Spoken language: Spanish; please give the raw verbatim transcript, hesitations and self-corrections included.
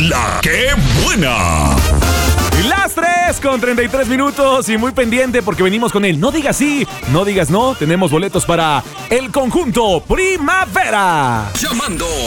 La que buena. Las tres con treinta y tres minutos y muy pendiente porque venimos con el No Digas Sí, No Digas No. Tenemos boletos para el conjunto Primavera. Llamando